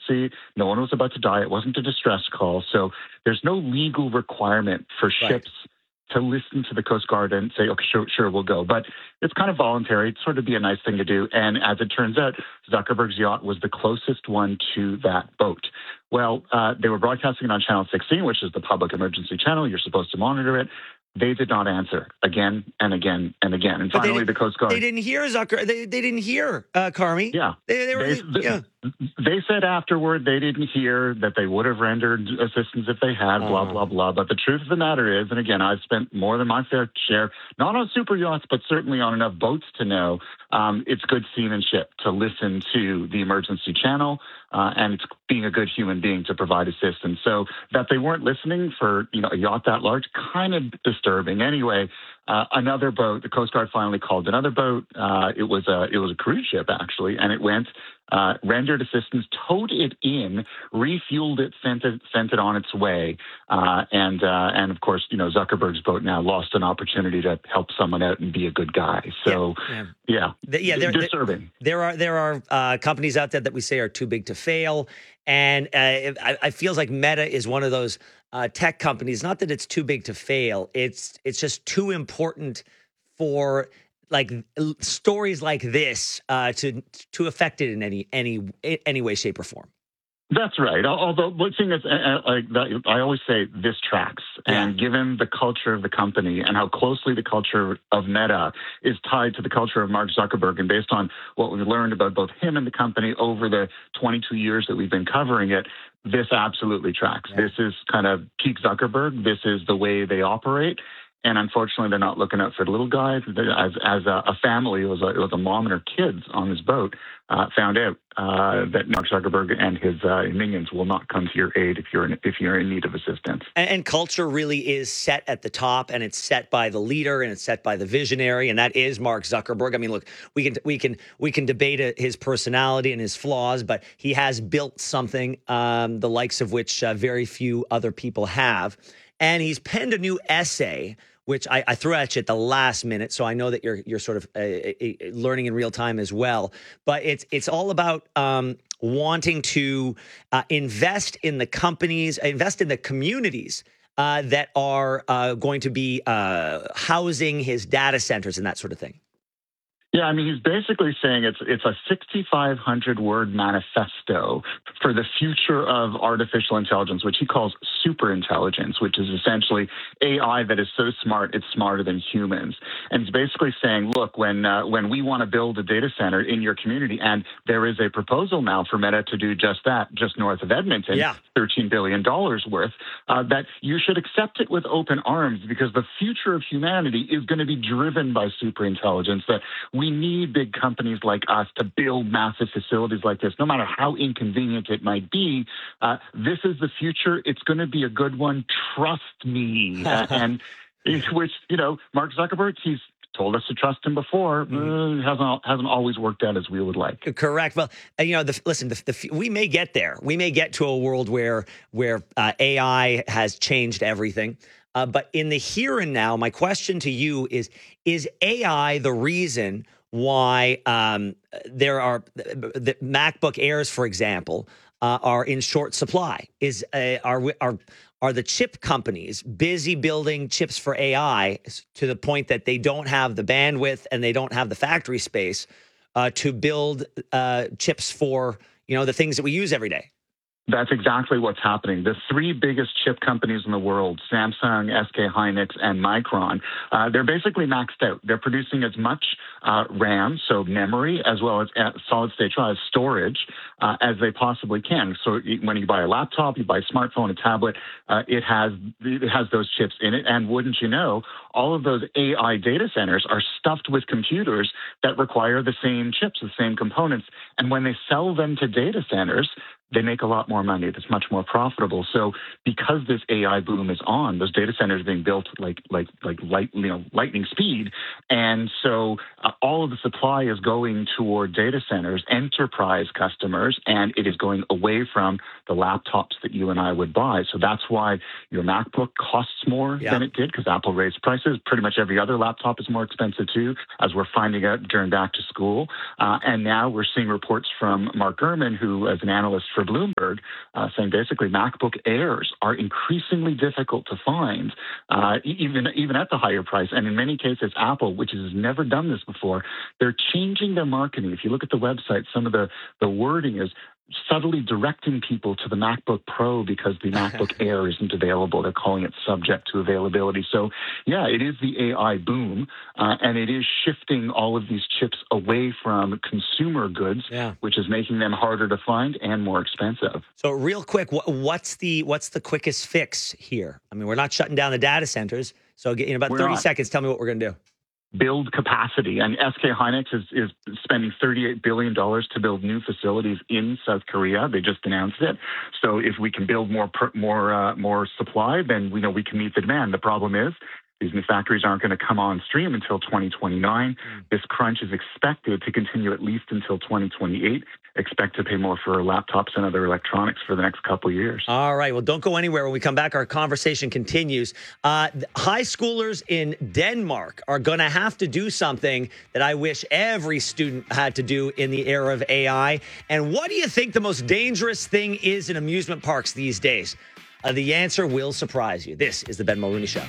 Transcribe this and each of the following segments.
emergency. No one was about to die. It wasn't a distress call. So there's no legal requirement for ships to listen to the Coast Guard and say, okay, sure, we'll go. But it's kind of voluntary. It'd sort of be a nice thing to do. And as it turns out, Zuckerberg's yacht was the closest one to that boat. Well, they were broadcasting it on Channel 16, which is the public emergency channel. You're supposed to monitor it. They did not answer again and again and again. And finally, the Coast Guard. They didn't hear They didn't hear Carmi. Yeah. They said afterward they didn't hear, that they would have rendered assistance if they had, blah, blah, blah. But the truth of the matter is, and again, I've spent more than my fair share, not on super yachts, but certainly on enough boats to know it's good seamanship to listen to the emergency channel, and it's being a good human being to provide assistance. So that they weren't listening for a yacht that large, kind of disturbing. Anyway, another boat, the Coast Guard finally called another boat. It was a cruise ship, actually, and it went, rendered assistance, towed it in, refueled it, sent it on its way. And of course, Zuckerberg's boat now lost an opportunity to help someone out and be a good guy. So, disturbing. There are companies out there that we say are too big to fail. And I feels like Meta is one of those tech companies, not that it's too big to fail. It's just too important for stories like this to affect it in any way, shape, or form. That's right. Although one thing is, I always say this tracks. And given the culture of the company and how closely the culture of Meta is tied to the culture of Mark Zuckerberg, and based on what we've learned about both him and the company over the 22 years that we've been covering it, this absolutely tracks. Yeah. This is kind of peak Zuckerberg. This is the way they operate. And unfortunately, they're not looking out for the little guys. As a family, it was a mom and her kids on this boat found out that Mark Zuckerberg and his minions will not come to your aid if you're in need of assistance. And culture really is set at the top, and it's set by the leader, and it's set by the visionary, and that is Mark Zuckerberg. I mean, look, we can debate his personality and his flaws, but he has built something the likes of which very few other people have. And he's penned a new essay, which I threw at you at the last minute, so I know that you're sort of learning in real time as well. But it's all about wanting to invest in the companies, invest in the communities that are going to be housing his data centers and that sort of thing. Yeah, I mean, he's basically saying it's a 6,500-word manifesto for the future of artificial intelligence, which he calls superintelligence, which is essentially AI that is so smart it's smarter than humans. And he's basically saying, look, when we want to build a data center in your community, and there is a proposal now for Meta to do just that, just north of Edmonton, $13 billion worth, that you should accept it with open arms, because the future of humanity is going to be driven by superintelligence, that we need big companies like us to build massive facilities like this, no matter how inconvenient it might be. This is the future. It's going to be a good one. Trust me. And which, Mark Zuckerberg, he's told us to trust him before. Hasn't always worked out as we would like. Correct. Well, we may get there. We may get to a world where AI has changed everything. But in the here and now, my question to you is AI the reason why there are the MacBook Airs, for example, are in short supply? Are the chip companies busy building chips for AI to the point that they don't have the bandwidth and they don't have the factory space to build chips for the things that we use every day? That's exactly what's happening. The three biggest chip companies in the world, Samsung, SK Hynix, and Micron, they're basically maxed out. They're producing as much RAM, so memory, as well as solid-state drive storage as they possibly can. So when you buy a laptop, you buy a smartphone, a tablet, it has those chips in it. And wouldn't you know, all of those AI data centers are stuffed with computers that require the same chips, the same components. And when they sell them to data centers, they make a lot more money. It's much more profitable. So because this AI boom is on, those data centers are being built like lightning speed. And so all of the supply is going toward data centers, enterprise customers, and it is going away from the laptops that you and I would buy. So that's why your MacBook costs more than it did, because Apple raised prices. Pretty much every other laptop is more expensive too, as we're finding out during back to school. And now we're seeing reports from Mark Gurman, who is an analyst for for Bloomberg, saying basically MacBook Airs are increasingly difficult to find, even at the higher price. And in many cases, Apple, which has never done this before, they're changing their marketing. If you look at the website, some of the wording is subtly directing people to the MacBook Pro because the MacBook Air isn't available. They're calling it subject to availability. So, yeah, it is the AI boom, and it is shifting all of these chips away from consumer goods, which is making them harder to find and more expensive. So, real quick, what's the quickest fix here? I mean, we're not shutting down the data centers. So, in about 30 seconds, tell me what we're going to do. Build capacity. And SK Hynix is spending $38 billion to build new facilities in South Korea. They just announced it. So if we can build more supply, then we know we can meet the demand. The problem is these new factories aren't going to come on stream until 2029. This crunch is expected to continue at least until 2028. Expect to pay more for laptops and other electronics for the next couple of years. All right. Well, don't go anywhere. When we come back, our conversation continues. High schoolers in Denmark are going to have to do something that I wish every student had to do in the era of AI. And what do you think the most dangerous thing is in amusement parks these days? The answer will surprise you. This is the Ben Mulrooney Show.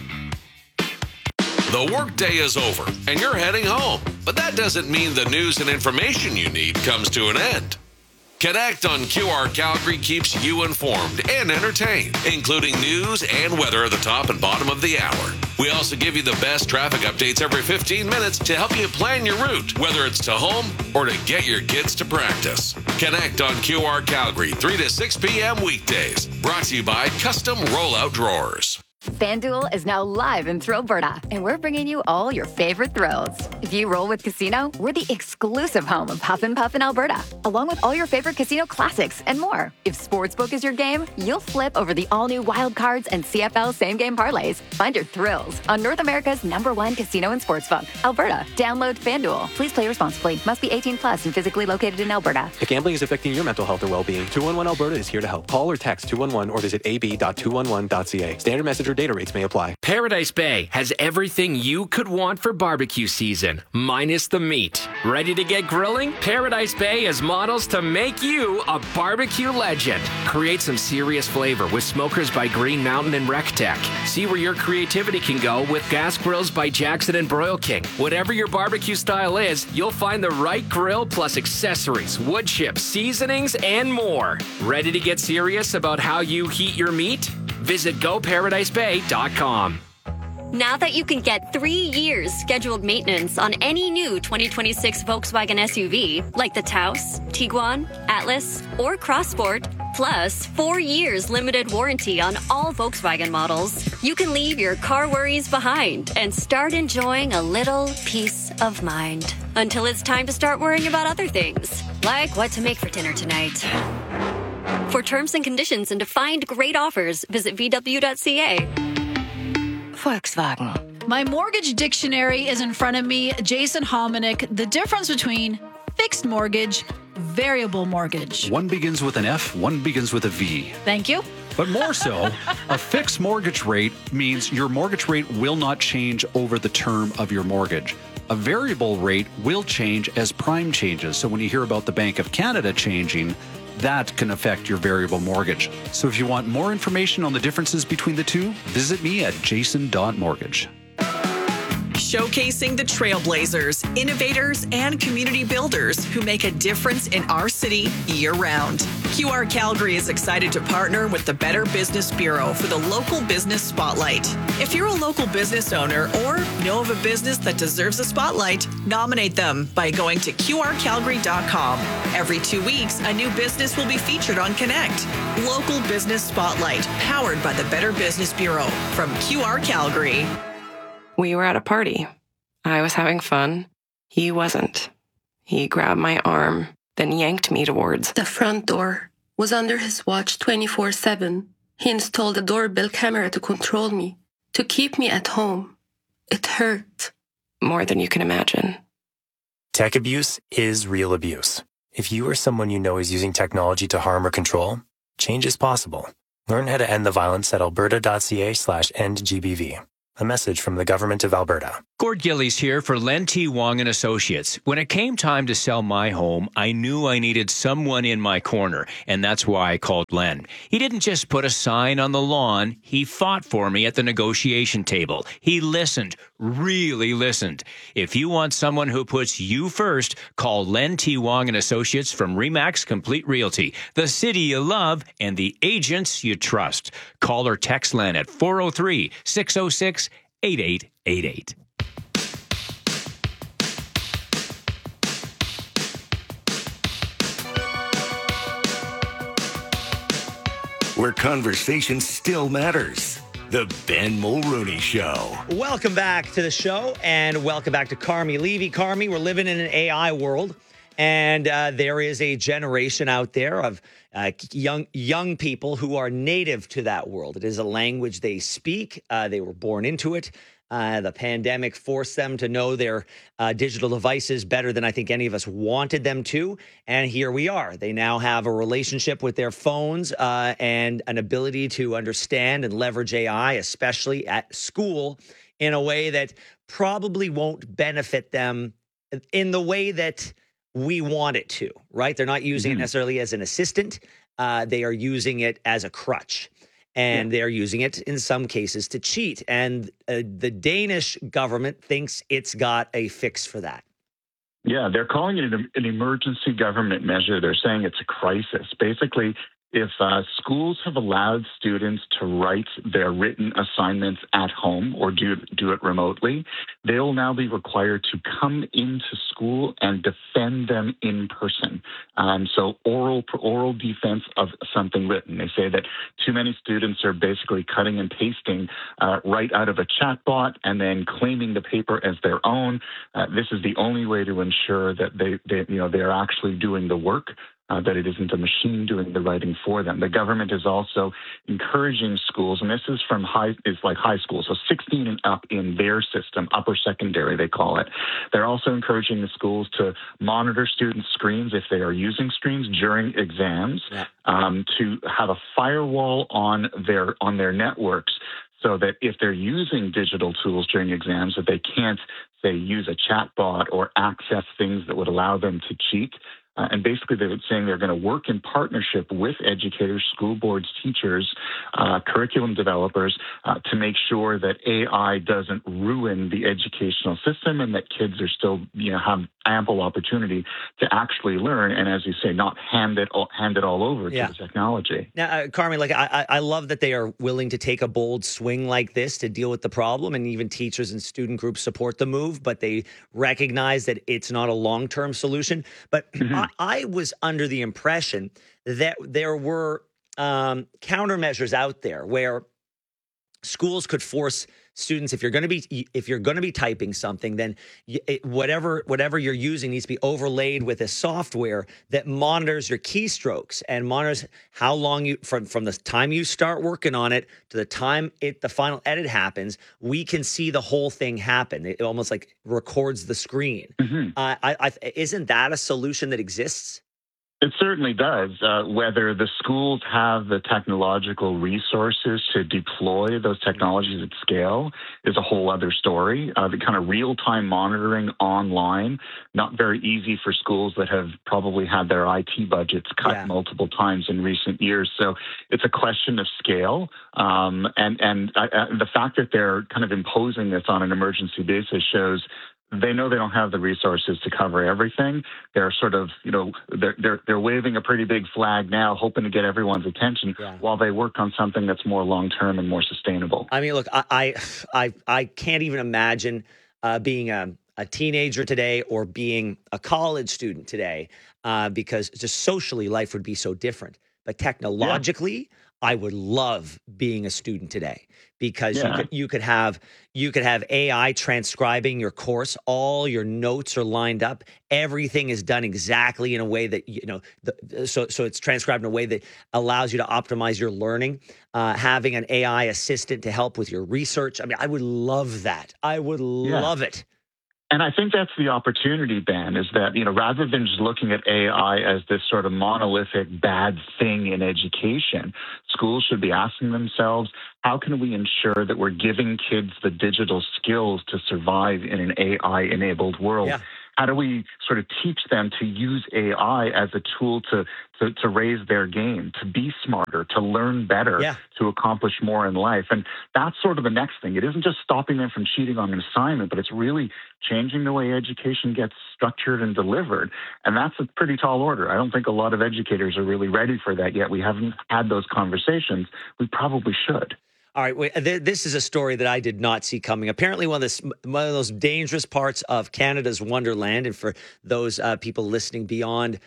The workday is over and you're heading home, but that doesn't mean the news and information you need comes to an end. Connect on QR Calgary keeps you informed and entertained, including news and weather at the top and bottom of the hour. We also give you the best traffic updates every 15 minutes to help you plan your route, whether it's to home or to get your kids to practice. Connect on QR Calgary, 3 to 6 p.m. weekdays. Brought to you by Custom Rollout Drawers. FanDuel is now live in Thrillberta, and we're bringing you all your favorite thrills. If you roll with Casino, we're the exclusive home of Huff N' Puff in Alberta, along with all your favorite casino classics and more. If Sportsbook is your game, you'll flip over the all-new Wild Cards and CFL same-game parlays. Find your thrills on North America's #1 casino and sportsbook, Alberta. Download FanDuel. Please play responsibly. Must be 18 plus and physically located in Alberta. If gambling is affecting your mental health or well-being, 211 Alberta is here to help. Call or text 211 or visit ab.211.ca. Standard message or data rates may apply. Paradise Bay has everything you could want for barbecue season, minus the meat. Ready to get grilling? Paradise Bay has models to make you a barbecue legend. Create some serious flavor with smokers by Green Mountain and RecTech. See where your creativity can go with gas grills by Jackson and Broil King. Whatever your barbecue style is, you'll find the right grill plus accessories, wood chips, seasonings, and more. Ready to get serious about how you heat your meat? Visit GoParadiseBay.com. Now that you can get 3 years scheduled maintenance on any new 2026 Volkswagen SUV, like the Taos, Tiguan, Atlas, or Crossport, plus 4 years limited warranty on all Volkswagen models, you can leave your car worries behind and start enjoying a little peace of mind. Until it's time to start worrying about other things, like what to make for dinner tonight. For terms and conditions and to find great offers, visit VW.ca. Volkswagen. My mortgage dictionary is in front of me. Jason Hominick, the difference between fixed mortgage, variable mortgage. One begins with an F, one begins with a V. Thank you. But more so, a fixed mortgage rate means your mortgage rate will not change over the term of your mortgage. A variable rate will change as prime changes. So when you hear about the Bank of Canada changing, that can affect your variable mortgage. So if you want more information on the differences between the two, visit me at jason.mortgage. Showcasing the trailblazers, innovators, and community builders who make a difference in our city year-round. QR Calgary is excited to partner with the Better Business Bureau for the Local Business Spotlight. If you're a local business owner or know of a business that deserves a spotlight, nominate them by going to qrcalgary.com. Every 2 weeks, a new business will be featured on Connect. Local Business Spotlight, powered by the Better Business Bureau from QR Calgary. We were at a party. I was having fun. He wasn't. He grabbed my arm, then yanked me towards the front door. Was under his watch 24/7. He installed a doorbell camera to control me, to keep me at home. It hurt. More than you can imagine. Tech abuse is real abuse. If you or someone you know is using technology to harm or control, change is possible. Learn how to end the violence at alberta.ca/endgbv. A message from the Government of Alberta. Gord Gillies here for Len T. Wong and Associates. When it came time to sell my home, I knew I needed someone in my corner, and that's why I called Len. He didn't just put a sign on the lawn. He fought for me at the negotiation table. He listened, really listened. If you want someone who puts you first, call Len T. Wong and Associates from Remax Complete Realty, the city you love and the agents you trust. Call or text Len at 403-606-8888. Where conversation still matters. The Ben Mulroney Show. Welcome back to the show, and welcome back to Carmi Levy. Carmi, we're living in an AI world, and there is a generation out there of young people who are native to that world. It is a language they speak. They were born into it. The pandemic forced them to know their digital devices better than I think any of us wanted them to. And here we are. They now have a relationship with their phones and an ability to understand and leverage AI, especially at school, in a way that probably won't benefit them in the way that we want it to, right? They're not using it necessarily as an assistant. They are using it as a crutch. And they're using it in some cases to cheat. And the Danish government thinks it's got a fix for that. Yeah, they're calling it an emergency government measure. They're saying it's a crisis. Basically, if schools have allowed students to write their written assignments at home or do it remotely, they will now be required to come into school and defend them in person. So oral defense of something written. They say that too many students are basically cutting and pasting right out of a chatbot and then claiming the paper as their own. This is the only way to ensure that they are actually doing the work. That it isn't a machine doing the writing for them. The government is also encouraging schools, and this is from high school, so 16 and up in their system, upper secondary they call it. They're also encouraging the schools to monitor students' screens if they are using screens during exams, to have a firewall on their networks, so that if they're using digital tools during exams, that they can't, say, use a chatbot or access things that would allow them to cheat. And basically, they were saying they're going to work in partnership with educators, school boards, teachers, curriculum developers to make sure that AI doesn't ruin the educational system and that kids are still, have ample opportunity to actually learn. And as you say, not hand it all over to the technology. Now, Carmen, I love that they are willing to take a bold swing like this to deal with the problem, and even teachers and student groups support the move, but they recognize that it's not a long-term solution. But I was under the impression that there were countermeasures out there where schools could force students, if you're going to be typing something, then whatever you're using needs to be overlaid with a software that monitors your keystrokes and monitors how long you from the time you start working on it to the time the final edit happens. We can see the whole thing happen. It almost like records the screen. Isn't that a solution that exists? It certainly does. Whether the schools have the technological resources to deploy those technologies at scale is a whole other story. The kind of real-time monitoring online, not very easy for schools that have probably had their IT budgets cut multiple times in recent years. So it's a question of scale. And the fact that they're kind of imposing this on an emergency basis shows they know they don't have the resources to cover everything. They're sort of, they're waving a pretty big flag now, hoping to get everyone's attention while they work on something that's more long-term and more sustainable. I mean, look, I can't even imagine being a teenager today or being a college student today because just socially life would be so different. But technologically, I would love being a student today because you could have AI transcribing your course. All your notes are lined up. Everything is done exactly in a way that so it's transcribed in a way that allows you to optimize your learning. Having an AI assistant to help with your research. I mean, I would love that. I would love it. And I think that's the opportunity, Ben, is that, rather than just looking at AI as this sort of monolithic bad thing in education, schools should be asking themselves, how can we ensure that we're giving kids the digital skills to survive in an AI-enabled world? Yeah. How do we sort of teach them to use AI as a tool to raise their game, to be smarter, to learn better, to accomplish more in life? And that's sort of the next thing. It isn't just stopping them from cheating on an assignment, but it's really changing the way education gets structured and delivered. And that's a pretty tall order. I don't think a lot of educators are really ready for that yet. We haven't had those conversations. We probably should. All right, this is a story that I did not see coming. Apparently, one of those dangerous parts of Canada's Wonderland, and for those people listening beyond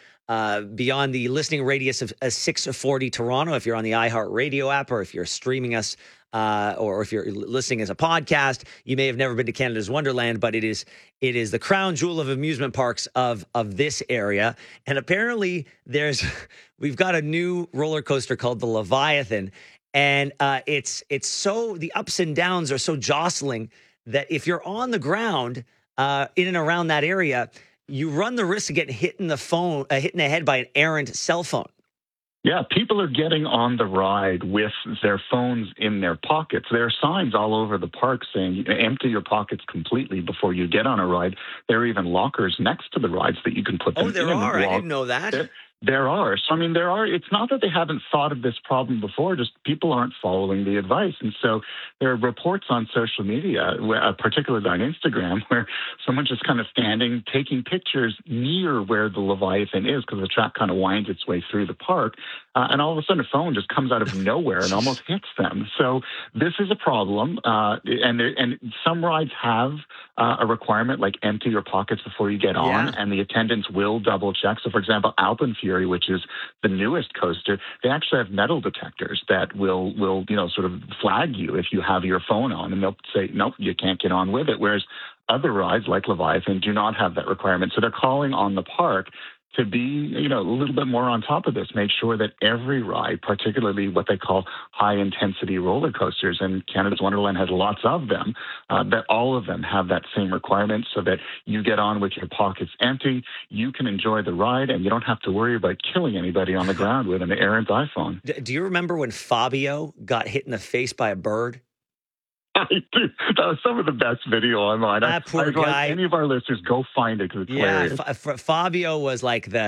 the listening radius of 640 Toronto, if you're on the iHeartRadio app or if you're streaming us or if you're listening as a podcast, you may have never been to Canada's Wonderland, but it is the crown jewel of amusement parks of this area. And apparently, we've got a new roller coaster called the Leviathan. And it's so, the ups and downs are so jostling that if you're on the ground in and around that area, you run the risk of getting hit in the head by an errant cell phone. Yeah, people are getting on the ride with their phones in their pockets. There are signs all over the park saying empty your pockets completely before you get on a ride. There are even lockers next to the rides that you can put them in. Oh, there are. I didn't know that. There are. So, it's not that they haven't thought of this problem before, just people aren't following the advice. And so there are reports on social media, particularly on Instagram, where someone's just kind of standing, taking pictures near where the Leviathan is, because the track kind of winds its way through the park. And all of a sudden, a phone just comes out of nowhere and almost hits them. So this is a problem. And some rides have a requirement like empty your pockets before you get on, and the attendants will double check. So, for example, Alpenfury, which is the newest coaster, they actually have metal detectors that will sort of flag you if you have your phone on, and they'll say, nope, you can't get on with it. Whereas other rides like Leviathan do not have that requirement. So they're calling on the park to be, a little bit more on top of this, make sure that every ride, particularly what they call high-intensity roller coasters, and Canada's Wonderland has lots of them, that all of them have that same requirement so that you get on with your pockets empty, you can enjoy the ride, and you don't have to worry about killing anybody on the ground with an errant iPhone. Do you remember when Fabio got hit in the face by a bird? I do. That was some of the best video online. That poor guy. Any of our listeners, go find it because it's hilarious. Fabio was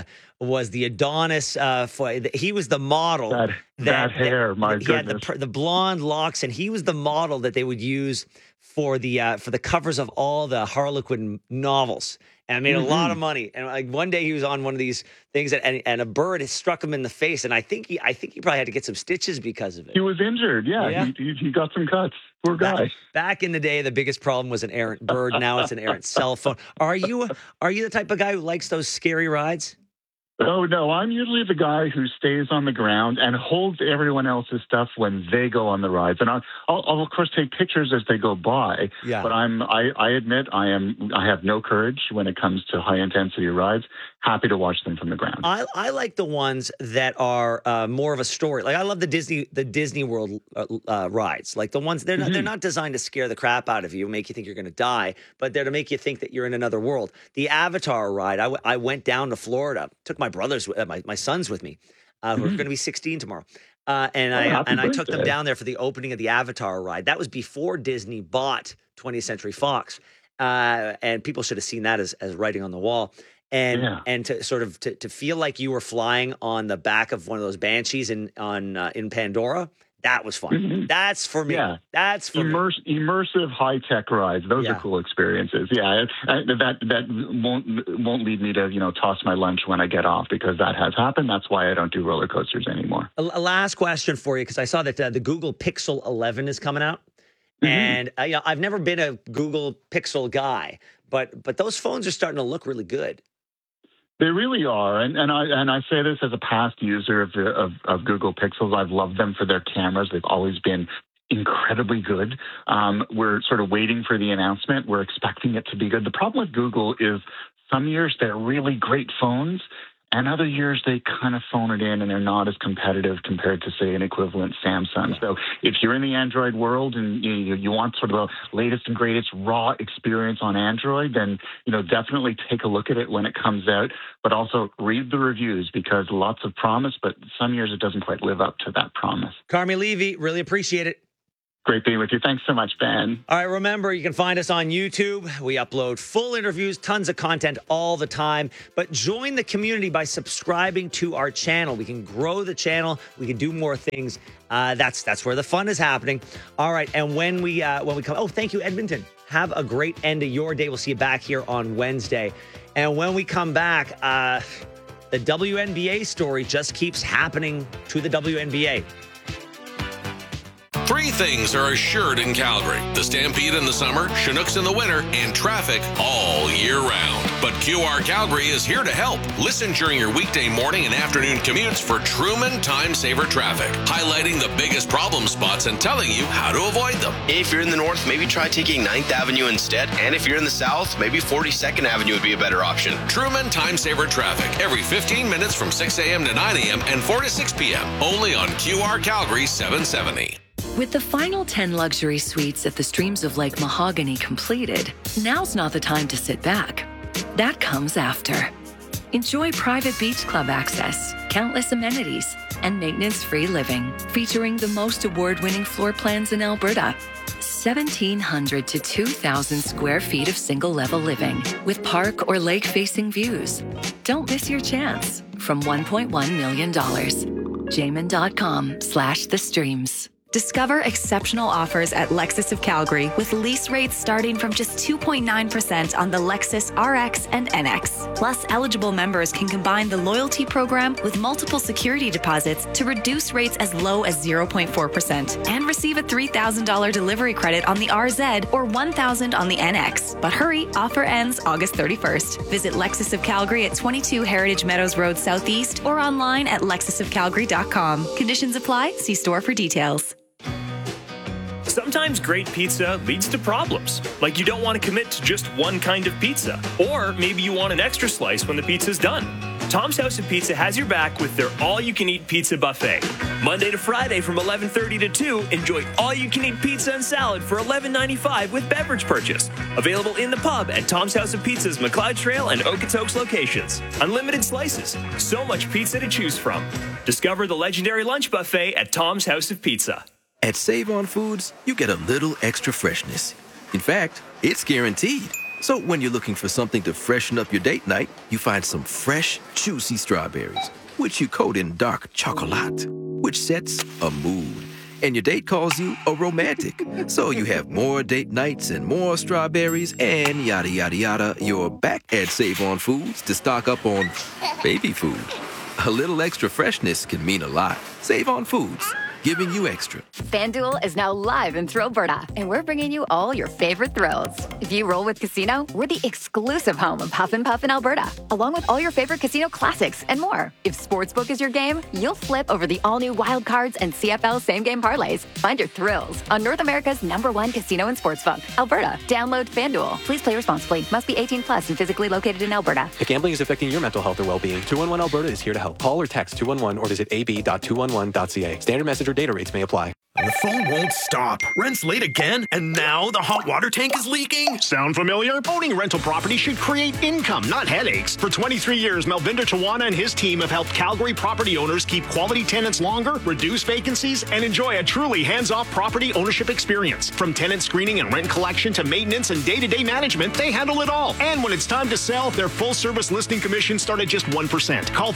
the Adonis. He was the model. That hair, my goodness. He had the blonde locks, and he was the model that they would use for the covers of all the Harlequin novels. And made a lot of money. And one day he was on one of these things, and a bird struck him in the face. And I think he probably had to get some stitches because of it. He was injured. Yeah. He got some cuts. Poor guy. Back in the day, the biggest problem was an errant bird. Now it's an errant cell phone. Are you the type of guy who likes those scary rides? Oh, no, I'm usually the guy who stays on the ground and holds everyone else's stuff when they go on the rides. And I'll of course, take pictures as they go by. Yeah. But I admit I have no courage when it comes to high-intensity rides. Happy to watch them from the ground. I like the ones that are more of a story. Like I love the Disney World rides. Like the ones, they're not designed to scare the crap out of you, make you think you're going to die, but they're to make you think that you're in another world. The Avatar ride, I went down to Florida, took my brothers, my sons with me, who are going to be 16 tomorrow. I took them down there for the opening of the Avatar ride. That was before Disney bought 20th Century Fox. And people should have seen that as writing on the wall. And to sort of to feel like you were flying on the back of one of those Banshees in Pandora, that was fun. Mm-hmm. That's for me. Yeah. That's for immersive high-tech rides. Those are cool experiences. Yeah, that won't lead me to toss my lunch when I get off, because that has happened. That's why I don't do roller coasters anymore. A last question for you, because I saw that the Google Pixel 11 is coming out. Mm-hmm. And I've never been a Google Pixel guy, but those phones are starting to look really good. They really are, and I say this as a past user of Google Pixels. I've loved them for their cameras. They've always been incredibly good. We're sort of waiting for the announcement. We're expecting it to be good. The problem with Google is some years they're really great phones, And other years, they kind of phone it in and they're not as competitive compared to, say, an equivalent Samsung. So if you're in the Android world and you want sort of the latest and greatest raw experience on Android, then, definitely take a look at it when it comes out. But also read the reviews, because lots of promise, but some years it doesn't quite live up to that promise. Carmi Levy, really appreciate it. Great being with you. Thanks so much, Ben. All right, remember, you can find us on YouTube. We upload full interviews, tons of content all the time. But join the community by subscribing to our channel. We can grow the channel. We can do more things. That's where the fun is happening. All right, and when we come, thank you, Edmonton. Have a great end of your day. We'll see you back here on Wednesday. And when we come back, the WNBA story just keeps happening to the WNBA. 3 things are assured in Calgary: the Stampede in the summer, Chinooks in the winter, and traffic all year round. But QR Calgary is here to help. Listen during your weekday morning and afternoon commutes for Truman Time Saver Traffic, highlighting the biggest problem spots and telling you how to avoid them. If you're in the north, maybe try taking 9th Avenue instead. And if you're in the south, maybe 42nd Avenue would be a better option. Truman Time Saver Traffic, every 15 minutes from 6 a.m. to 9 a.m. and 4 to 6 p.m. Only on QR Calgary 770. With the final 10 luxury suites at the Streams of Lake Mahogany completed, now's not the time to sit back. That comes after. Enjoy private beach club access, countless amenities, and maintenance-free living, featuring the most award-winning floor plans in Alberta. 1,700 to 2,000 square feet of single-level living with park or lake-facing views. Don't miss your chance. From $1.1 million. Jamin.com/thestreams. Discover exceptional offers at Lexus of Calgary with lease rates starting from just 2.9% on the Lexus RX and NX. Plus, eligible members can combine the loyalty program with multiple security deposits to reduce rates as low as 0.4% and receive a $3,000 delivery credit on the RZ or $1,000 on the NX. But hurry, offer ends August 31st. Visit Lexus of Calgary at 22 Heritage Meadows Road Southeast or online at lexusofcalgary.com. Conditions apply. See store for details. Sometimes great pizza leads to problems, like you don't want to commit to just one kind of pizza, or maybe you want an extra slice when the pizza's done. Tom's House of Pizza has your back with their all-you-can-eat pizza buffet. Monday to Friday from 11:30 to 2, enjoy all-you-can-eat pizza and salad for $11.95 with beverage purchase. Available in the pub at Tom's House of Pizza's McLeod Trail and Okotoks locations. Unlimited slices, so much pizza to choose from. Discover the legendary lunch buffet at Tom's House of Pizza. At Save-On Foods, you get a little extra freshness. In fact, it's guaranteed. So when you're looking for something to freshen up your date night, you find some fresh, juicy strawberries, which you coat in dark chocolate, which sets a mood. And your date calls you a romantic. So you have more date nights and more strawberries and yada, yada, yada. You're back at Save-On Foods to stock up on baby food. A little extra freshness can mean a lot. Save-On Foods, giving you extra. FanDuel is now live in Thrillberta, and we're bringing you all your favorite thrills. If you roll with Casino, we're the exclusive home of Huff and Puff in Alberta, along with all your favorite casino classics and more. If Sportsbook is your game, you'll flip over the all-new Wild Cards and CFL same-game parlays. Find your thrills on North America's #1 casino and sportsbook, Alberta. Download FanDuel. Please play responsibly. Must be 18 plus and physically located in Alberta. If gambling is affecting your mental health or well-being, 211 Alberta is here to help. Call or text 211 or visit ab.211.ca. Standard message or data rates may apply. The phone won't stop. Rent's late again, and now the hot water tank is leaking. Sound familiar? Owning rental property should create income, not headaches. For 23 years, Melvinder Tawana and his team have helped Calgary property owners keep quality tenants longer, reduce vacancies, and enjoy a truly hands-off property ownership experience. From tenant screening and rent collection to maintenance and day-to-day management, they handle it all. And when it's time to sell, their full-service listing commission start at just 1%. Call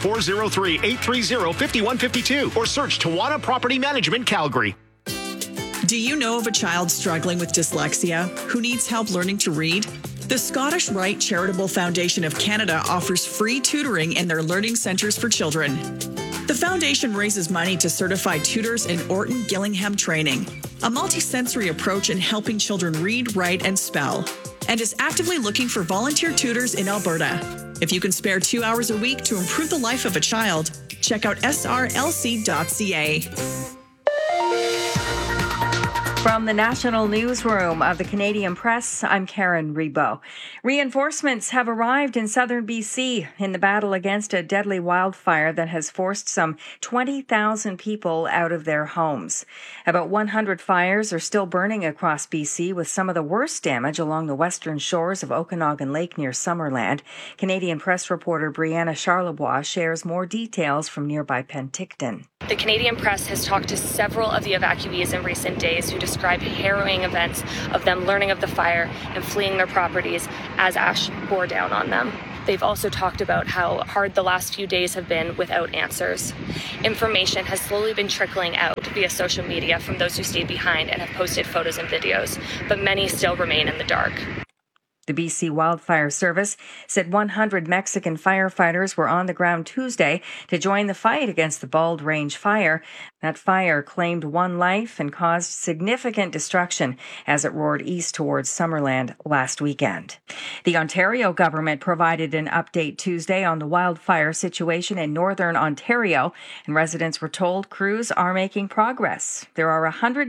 403-830-5152 or search Tawana Property Management Calgary. Do you know of a child struggling with dyslexia who needs help learning to read? The Scottish Rite Charitable Foundation of Canada offers free tutoring in their learning centres for children. The foundation raises money to certify tutors in Orton Gillingham training, a multi-sensory approach in helping children read, write, and spell, and is actively looking for volunteer tutors in Alberta. If you can spare 2 hours a week to improve the life of a child, check out srlc.ca. From the National Newsroom of the Canadian Press, I'm Karen Rebo. Reinforcements have arrived in southern BC in the battle against a deadly wildfire that has forced some 20,000 people out of their homes. About 100 fires are still burning across BC, with some of the worst damage along the western shores of Okanagan Lake near Summerland. Canadian Press reporter Brianna Charlebois shares more details from nearby Penticton. The Canadian Press has talked to several of the evacuees in recent days who describe harrowing events of them learning of the fire and fleeing their properties as ash bore down on them. They've also talked about how hard the last few days have been without answers. Information has slowly been trickling out via social media from those who stayed behind and have posted photos and videos, but many still remain in the dark. The BC Wildfire Service said 100 Mexican firefighters were on the ground Tuesday to join the fight against the Bald Range fire. That fire claimed one life and caused significant destruction as it roared east towards Summerland last weekend. The Ontario government provided an update Tuesday on the wildfire situation in northern Ontario, and residents were told crews are making progress. There are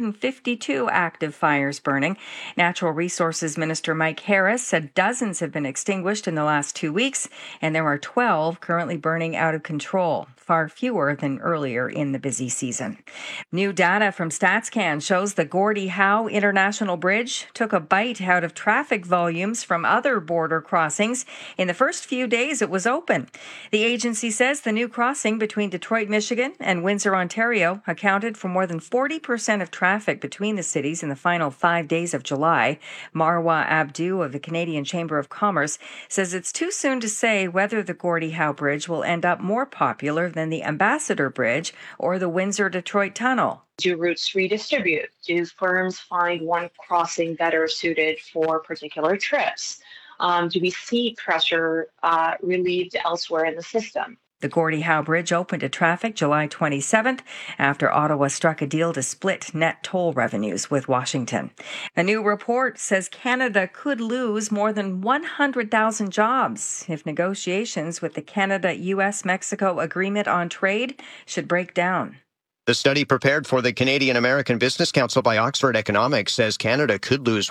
152 active fires burning. Natural Resources Minister Mike Harris said dozens have been extinguished in the last 2 weeks, and there are 12 currently burning out of control, far fewer than earlier in the busy season. New data from StatsCan shows the Gordie Howe International Bridge took a bite out of traffic volumes from other border crossings in the first few days it was open. The agency says the new crossing between Detroit, Michigan and Windsor, Ontario accounted for more than 40% of traffic between the cities in the final 5 days of July. Marwa Abdu of the Canadian Chamber of Commerce says it's too soon to say whether the Gordie Howe Bridge will end up more popular than the Ambassador Bridge or the Windsor-Detroit Tunnel. Do routes redistribute? Do firms find one crossing better suited for particular trips? Do we see pressure relieved elsewhere in the system? The Gordie Howe Bridge opened to traffic July 27th after Ottawa struck a deal to split net toll revenues with Washington. A new report says Canada could lose more than 100,000 jobs if negotiations with the Canada-US-Mexico Agreement on Trade should break down. The study prepared for the Canadian-American Business Council by Oxford Economics says Canada could lose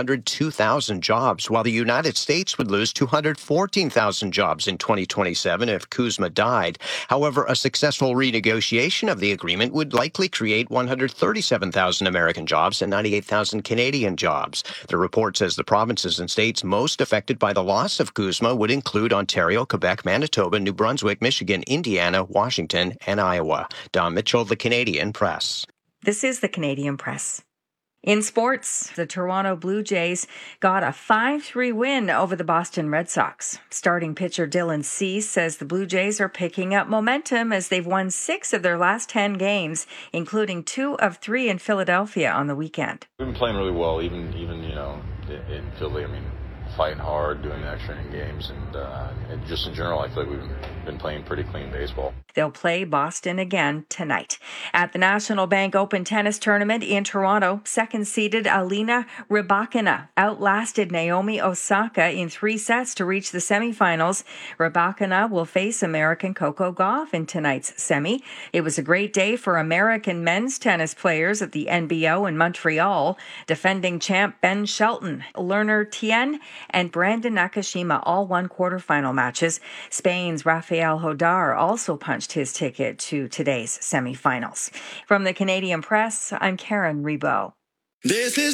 102,000 jobs, while the United States would lose 214,000 jobs in 2027 if CUSMA died. However, a successful renegotiation of the agreement would likely create 137,000 American jobs and 98,000 Canadian jobs. The report says the provinces and states most affected by the loss of CUSMA would include Ontario, Quebec, Manitoba, New Brunswick, Michigan, Indiana, Washington, and Iowa. Don Mitchell, the Canadian Press. This is the Canadian Press. In sports, the Toronto Blue Jays got a 5-3 win over the Boston Red Sox. Starting pitcher Dylan Cease says the Blue Jays are picking up momentum as they've won 6 of their last 10 games, including 2 of 3 in Philadelphia on the weekend. We've been playing really well, even in Philly. I mean, fighting hard, doing extra in games, and just in general, I feel like we've been playing pretty clean baseball. They'll play Boston again tonight. At the National Bank Open Tennis Tournament in Toronto, second-seeded Alina Rybakina outlasted Naomi Osaka in 3 sets to reach the semifinals. Rybakina will face American Coco Gauff in tonight's semi. It was a great day for American men's tennis players at the NBO in Montreal. Defending champ Ben Shelton, Lerner Tien, and Brandon Nakashima all won quarterfinal matches. Spain's Rafael Hodar also punched his ticket to today's semifinals. From the Canadian Press, I'm Karen Rebo. This is